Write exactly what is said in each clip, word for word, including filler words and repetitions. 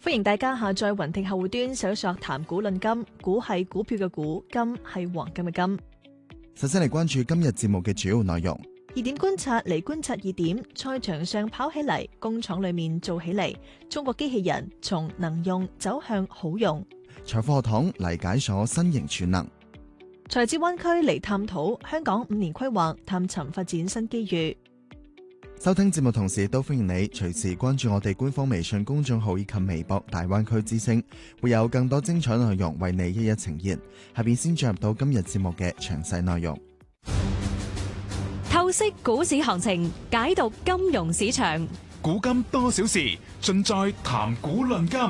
歡迎大家下載雲聽客戶端搜索談股論金，股係股票嘅股，金係黃金嘅金。 首先嚟關注今日節目嘅主要內容。 熱點觀察嚟觀察熱點，賽場上跑起嚟，工廠裏面做起嚟。中國機器人從能用走向好用。 財富學堂嚟解鎖新型儲能。 財智灣區嚟探討香港五年規劃，探尋發展新機遇。 收聽節目同時都歡迎你隨時關注我哋官方微信公眾號以及微博大灣區之聲，會有更多精彩內容為你一一呈現。下邊先進入到今日節目嘅詳細內容。 透析股市行情，解讀金融市場， 古今多少事，盡在談股論金。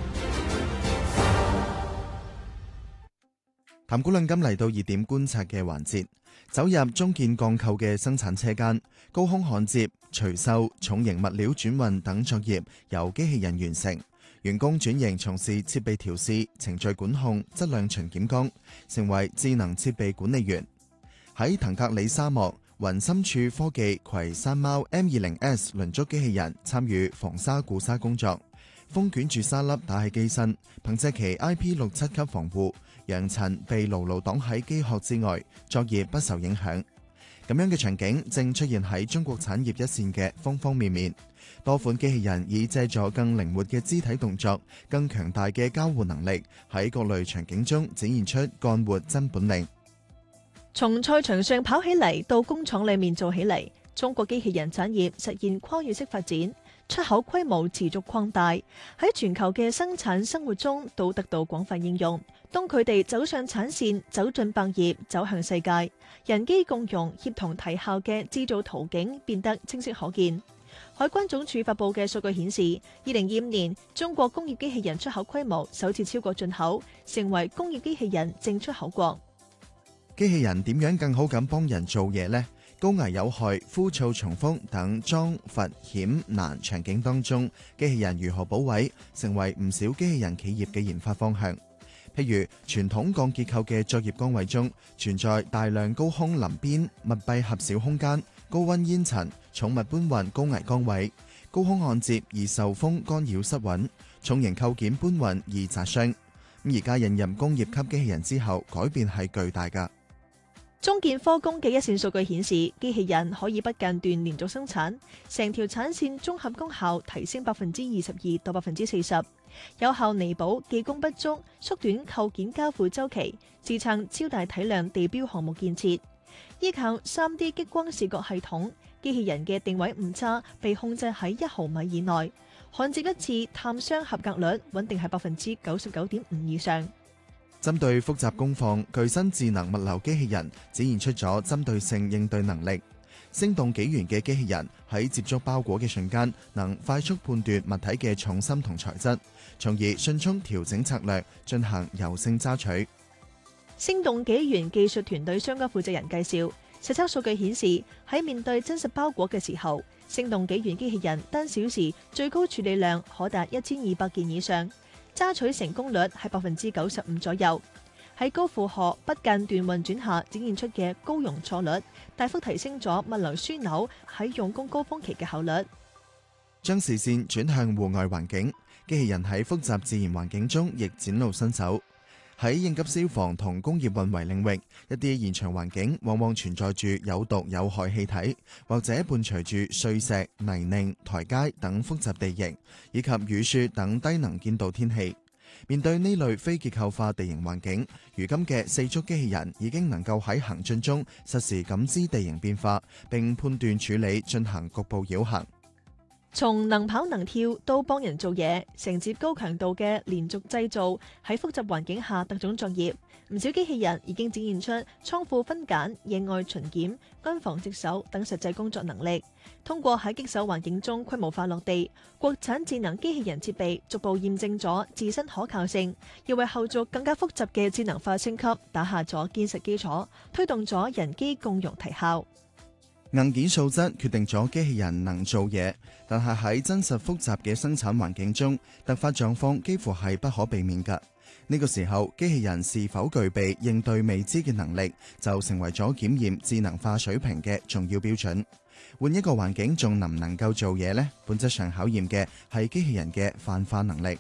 談股論金嚟到熱點觀察嘅環節，走入中建鋼構嘅生產車間，高空焊接、除鏽、重型物料轉運等作業由機器人完成，員工轉型從事設備調試、程序管控、質量巡檢工，成為智能設備管理員。喺騰格里沙漠，雲深處科技攜山貓 M 二十 S 輪軸機器人參與防沙固沙工作，封捲住沙粒打喺機身，憑借其 I P 六七級防護，揚塵被牢牢擋喺機殼之外，作業不受影響。咁樣嘅場景正出現喺中國產業一線嘅方方面面。多款機器人以借助更靈活嘅肢體動作、更強大嘅交互能力，喺各類場景中展現出幹活真本領。 從賽場上跑起嚟到工廠裏面做起嚟，中國機器人產業實現跨越式發展，出口規模持續擴大，喺全球嘅生產生活中都得到廣泛應用。當佢哋走上產線，走進百業，走向世界，人機共融、協同提效嘅製造途徑變得清晰可見。海關總署發布嘅數據顯示，二零二五年中國工業機器人出口規模首次超過進口，成為工業機器人淨出口國。 機器人點樣更好咁幫人做嘢呢？高危有害、枯燥重複等樁罰險難場景當中，機器人如何補位，成為唔少機器人企業嘅研發方向。譬如傳統鋼結構嘅作業崗位中，存在大量高空臨邊、密閉狹小空間、高溫煙塵、重物搬運高危崗位，高空焊接易受風干擾失穩，重型構件搬運易砸傷。咁而家引入工業級機器人之後，改變係巨大㗎。 中建科工嘅一線數據顯示，機器人可以不間斷連續生產，成條產線綜合功效提升百分之二十二到百分之四十，有效彌補技工不足，縮短構件交付週期，支撐超大體量地標項目建設。依靠 三 D 激光視覺系統，機器人嘅定位誤差被控制喺一毫米以內，焊接一次探傷合格率穩定係百分之九十九點五以上。 針對複雜工況，具身智能物流機器人展現出咗針對性應對能力。聲動幾元嘅機器人喺接觸包裹嘅瞬間，能快速判斷物體嘅重心同材質，從而迅速調整策略，進行柔性揸取。 聲動幾元技術團隊相關負責人介紹，實測數據顯示，喺面對真實包裹嘅時候，聲動幾元機器人單小時最高處理量可達一千二百件以上。揸取成功率係百分之九十五左右，喺高負荷不間斷運轉下展現出嘅高容錯率，大幅提升咗物流樞紐喺用工高峰期嘅效率。 將視線轉向戶外環境，機器人喺複雜自然環境中亦展露身手。喺應急消防同工業運維領域，一啲現場環境往往存在住有毒有害氣體，或者伴隨住碎石、泥濘、台階等複雜地形，以及雨雪等低能見度天氣。面對呢類非結構化地形環境，如今嘅四足機器人已經能夠喺行進中實時感知地形變化，並判斷處理進行局部繞行。 從能跑能跳到幫人做嘢，承接高強度嘅連續製造，喺複雜環境下特種作業，唔少機器人已經展現出倉庫分揀、野外巡檢、安防值守等實際工作能力。通過喺棘手環境中規模化落地，國產智能機器人設備逐步驗證咗自身可靠性，又為後續更加複雜嘅智能化升級打下咗堅實基礎，推動咗人機共融提效。 硬件素質決定咗機器人能做嘢，但係喺真實複雜嘅生產環境中，突發狀況幾乎係不可避免㗎。呢個時候，機器人是否具備應對未知嘅能力，就成為咗檢驗智能化水平嘅重要標準。換一個環境仲能唔能夠做嘢呢？本質上考驗嘅係機器人嘅泛化能力。